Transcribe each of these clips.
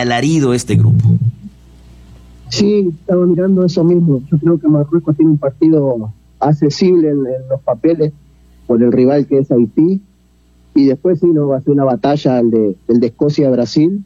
alarido este grupo. Sí, estaba mirando eso mismo. Yo creo que Marruecos tiene un partido accesible en los papeles por el rival que es Haití, y después sí no va a ser una batalla el de Escocia-Brasil,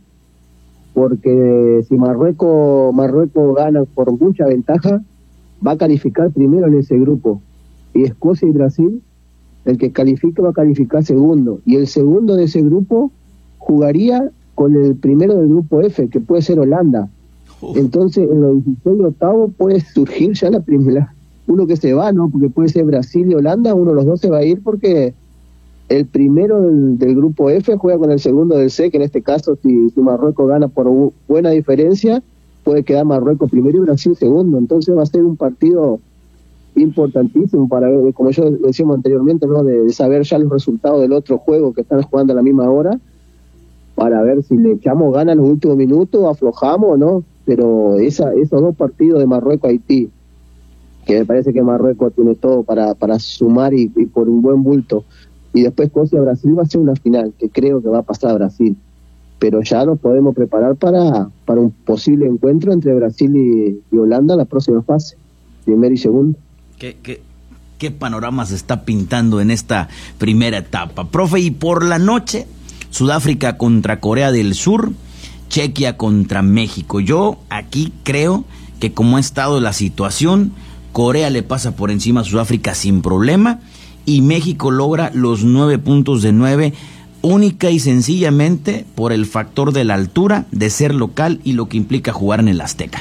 porque si Marruecos gana por mucha ventaja, va a calificar primero en ese grupo, y Escocia y Brasil, el que califique va a calificar segundo, y el segundo de ese grupo jugaría con el primero del grupo F, que puede ser Holanda. Entonces en los 16 octavos puede surgir ya la primera, uno que se va, ¿no? Porque puede ser Brasil y Holanda, uno de los dos se va a ir porque el primero del grupo F juega con el segundo del C, que en este caso si Marruecos gana por buena diferencia, puede quedar Marruecos primero y Brasil segundo. Entonces va a ser un partido importantísimo para ver, como yo decíamos anteriormente, ¿no? De saber ya los resultados del otro juego que están jugando a la misma hora, para ver si le echamos ganas en los últimos minutos, aflojamos o no. Pero esos dos partidos de Marruecos-Haití, que me parece que Marruecos tiene todo para sumar y por un buen bulto, y después Escocia-Brasil va a ser una final, que creo que va a pasar a Brasil, pero ya nos podemos preparar para un posible encuentro entre Brasil y Holanda en la próxima fase, primero y segundo. ¿Qué panorama se está pintando en esta primera etapa, profe? Y por la noche, Sudáfrica contra Corea del Sur, Chequia contra México. Yo aquí creo que como ha estado la situación, Corea le pasa por encima a Sudáfrica sin problema y México logra los 9 puntos de 9, única y sencillamente por el factor de la altura, de ser local y lo que implica jugar en el Azteca.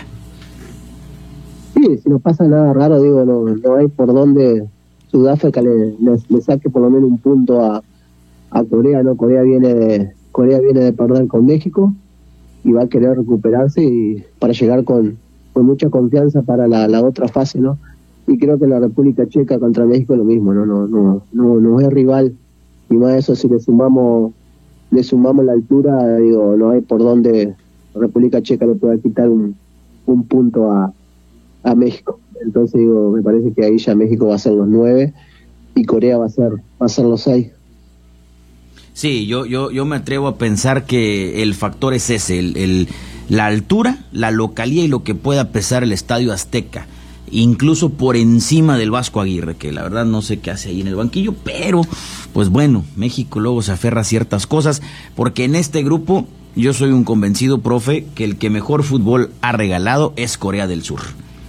Sí, si no pasa nada raro, digo, no hay por dónde Sudáfrica le saque por lo menos un punto a Corea, ¿no? Corea viene de perder con México y va a querer recuperarse y para llegar con mucha confianza para la otra fase, ¿no? Y creo que la República Checa contra México es lo mismo, no es rival, y más eso si le sumamos la altura, digo, no hay por dónde República Checa le pueda quitar un punto a México. Entonces digo, me parece que ahí ya México va a ser los 9 y Corea va a ser los 6. Sí, yo me atrevo a pensar que el factor es ese, la altura, la localía y lo que pueda pesar el Estadio Azteca, incluso por encima del Vasco Aguirre, que la verdad no sé qué hace ahí en el banquillo, pero pues bueno, México luego se aferra a ciertas cosas, porque en este grupo yo soy un convencido, profe, que el que mejor fútbol ha regalado es Corea del Sur.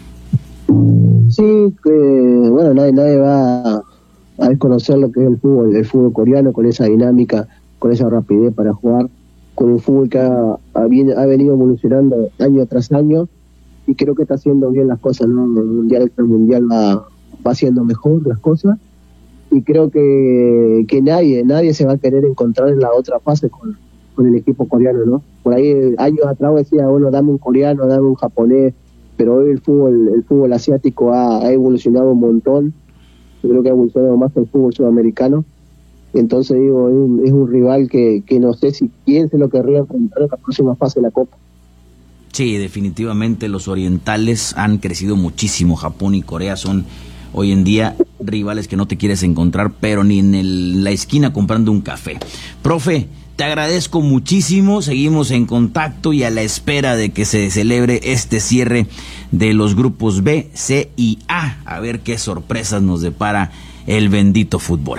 Sí, bueno, nadie va a desconocer lo que es el fútbol coreano, con esa dinámica, con esa rapidez para jugar, con un fútbol que ha venido evolucionando año tras año, y creo que está haciendo bien las cosas, ¿no? El mundial va haciendo mejor las cosas, y creo que nadie se va a querer encontrar en la otra fase con el equipo coreano, ¿no? Por ahí años atrás decía, bueno, dame un coreano, dame un japonés, pero hoy el fútbol asiático ha evolucionado un montón. Yo creo que ha evolucionado más el fútbol sudamericano. Entonces digo, es un rival que no sé si quién se lo querría enfrentar en la próxima fase de la Copa. Sí, definitivamente los orientales han crecido muchísimo. Japón y Corea son hoy en día rivales que no te quieres encontrar, pero ni en la esquina comprando un café. Profe, te agradezco muchísimo, seguimos en contacto y a la espera de que se celebre este cierre de los grupos B, C y A ver qué sorpresas nos depara el bendito fútbol.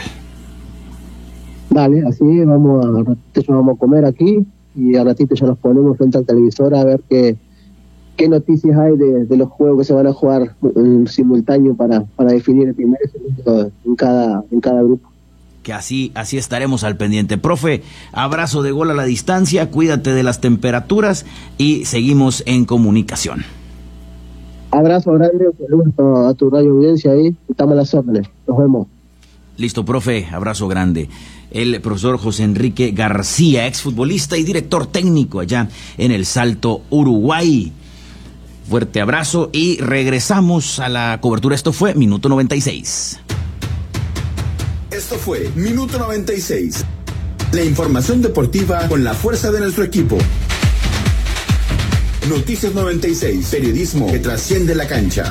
Dale, así vamos a comer aquí y a ratito ya nos ponemos frente al televisor a ver qué noticias hay de los juegos que se van a jugar en simultáneo para definir el primer y segundo en cada grupo. Que así estaremos al pendiente. Profe, abrazo de gol a la distancia, cuídate de las temperaturas y seguimos en comunicación. Abrazo grande, saludos a tu radio audiencia ahí, estamos a las órdenes, nos vemos. Listo, profe, abrazo grande. El profesor José Enrique García, exfutbolista y director técnico allá en el Salto, Uruguay. Fuerte abrazo y regresamos a la cobertura. Esto fue Minuto 96. Esto fue Minuto 96. La información deportiva con la fuerza de nuestro equipo. Noticias 96, periodismo que trasciende la cancha.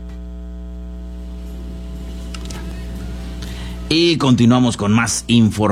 Y continuamos con más información.